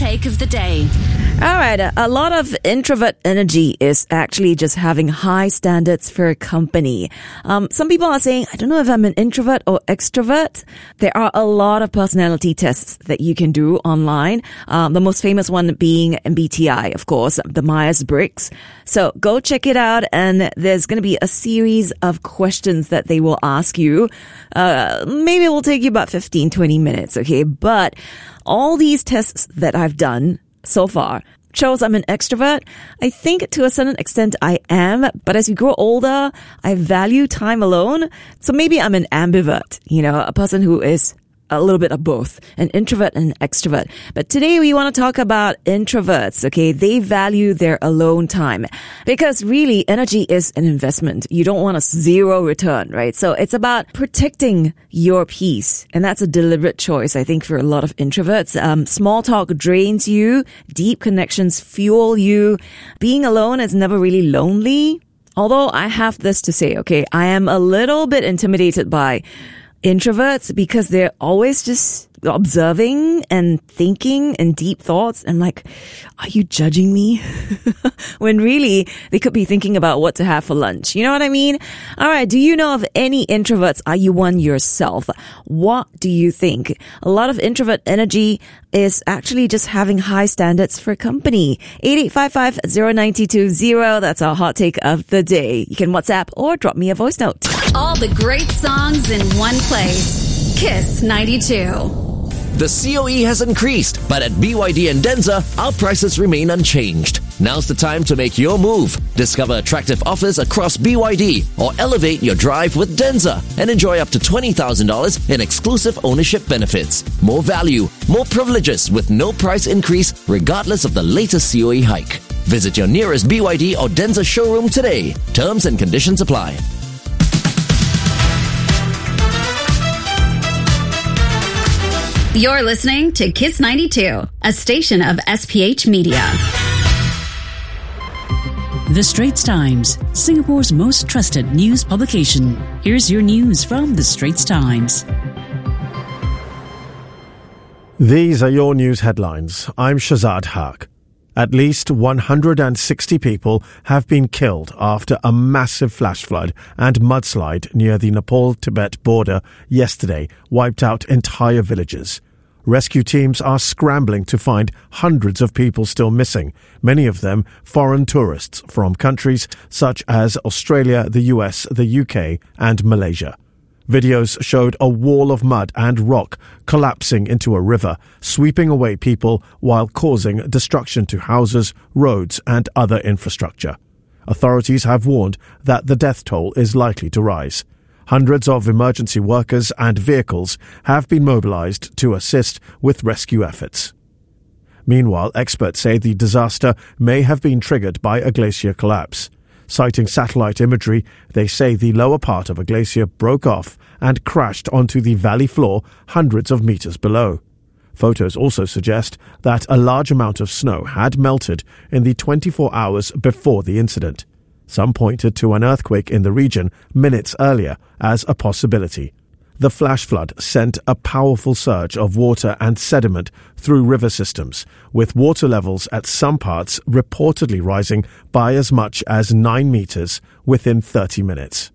take of the day. All right, a lot of introvert energy is actually just having high standards for company. Some people are saying, I don't know if I'm an introvert or extrovert. There are a lot of personality tests that you can do online. The most famous one being MBTI, of course, the Myers-Briggs. So go check it out, and there's going to be a series of questions that they will ask you. Maybe it will take you about 15, 20 minutes, okay? But all these tests that I've done so far shows I'm an extrovert. I think to a certain extent I am, but as you grow older, I value time alone. So maybe I'm an ambivert, a person who is a little bit of both, an introvert and an extrovert. But today we want to talk about introverts, okay? They value their alone time because really energy is an investment. You don't want a zero return, right? So it's about protecting your peace. And that's a deliberate choice, I think, for a lot of introverts. Small talk drains you. Deep connections fuel you. Being alone is never really lonely. Although I have this to say, okay? I am a little bit intimidated by introverts because they're always just observing and thinking and deep thoughts. I'm like, are you judging me? When really they could be thinking about what to have for lunch. You know what I mean? All right. Do you know of any introverts? Are you one yourself? What do you think? A lot of introvert energy is actually just having high standards for company. 8855-0922-0. That's our hot take of the day. You can WhatsApp or drop me a voice note. All the great songs in one place. Kiss 92. The COE has increased, but at BYD and Denza, our prices remain unchanged. Now's the time to make your move. Discover attractive offers across BYD or elevate your drive with Denza and enjoy up to $20,000 in exclusive ownership benefits. More value, more privileges with no price increase regardless of the latest COE hike. Visit your nearest BYD or Denza showroom today. Terms and conditions apply. You're listening to Kiss 92, a station of SPH Media. The Straits Times, Singapore's most trusted news publication. Here's your news from The Straits Times. These are your news headlines. I'm Shazad Haq. At least 160 people have been killed after a massive flash flood and mudslide near the Nepal-Tibet border yesterday wiped out entire villages. Rescue teams are scrambling to find hundreds of people still missing, many of them foreign tourists from countries such as Australia, the US, the UK and Malaysia. Videos showed a wall of mud and rock collapsing into a river, sweeping away people while causing destruction to houses, roads and other infrastructure. Authorities have warned that the death toll is likely to rise. Hundreds of emergency workers and vehicles have been mobilized to assist with rescue efforts. Meanwhile, experts say the disaster may have been triggered by a glacier collapse. Citing satellite imagery, they say the lower part of a glacier broke off and crashed onto the valley floor hundreds of meters below. Photos also suggest that a large amount of snow had melted in the 24 hours before the incident. Some pointed to an earthquake in the region minutes earlier as a possibility. The flash flood sent a powerful surge of water and sediment through river systems, with water levels at some parts reportedly rising by as much as 9 meters within 30 minutes.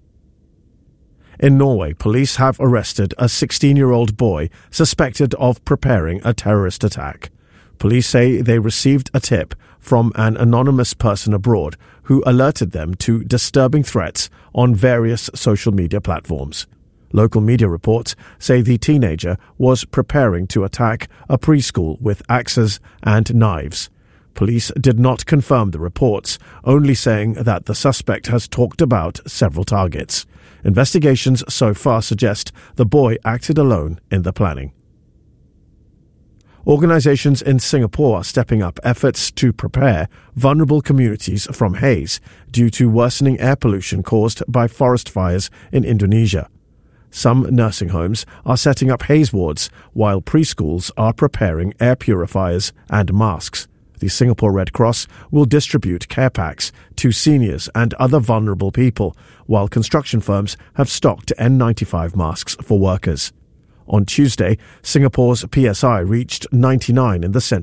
In Norway, police have arrested a 16-year-old boy suspected of preparing a terrorist attack. Police say they received a tip from an anonymous person abroad who alerted them to disturbing threats on various social media platforms. Local media reports say the teenager was preparing to attack a preschool with axes and knives. Police did not confirm the reports, only saying that the suspect has talked about several targets. Investigations so far suggest the boy acted alone in the planning. Organizations in Singapore are stepping up efforts to prepare vulnerable communities from haze due to worsening air pollution caused by forest fires in Indonesia. Some nursing homes are setting up haze wards, while preschools are preparing air purifiers and masks. The Singapore Red Cross will distribute care packs to seniors and other vulnerable people, while construction firms have stocked N95 masks for workers. On Tuesday, Singapore's PSI reached 99 in the central